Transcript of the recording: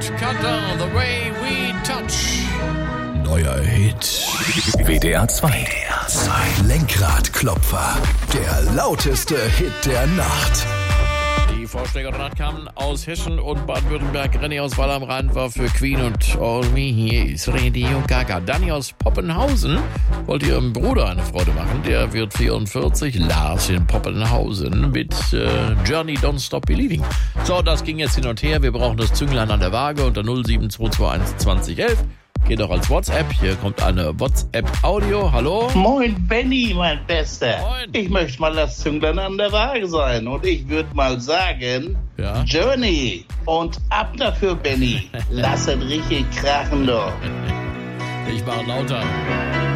Cantor, The Way We Touch. Neuer Hit. WDR 2. Lenkradklopfer. Der lauteste Hit der Nacht. Die Vorschläge der Nacht kamen aus Hessen und Baden-Württemberg. René aus Wall am Rhein war für Queen und All Me Here is Radio Gaga. Danny aus Poppenhausen wollte ihrem Bruder eine Freude machen. Der wird 44. Lars in Poppenhausen mit Journey Don't Stop Believing. So, das ging jetzt hin und her. Wir brauchen das Zünglein an der Waage unter 07221 2011. Geht auch als WhatsApp. Hier kommt eine WhatsApp-Audio. Hallo? Moin, Benny, mein Bester. Moin. Ich möchte mal das Zünglein an der Waage sein. Und ich würde mal sagen, Ja? Journey. Und ab dafür, Benny. Lass es richtig krachen, doch. Ich mache lauter.